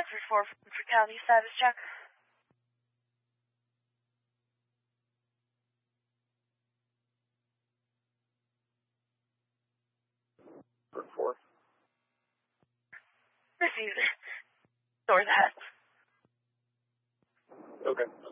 534 for county status check. For 4. Received. Store that. Okay.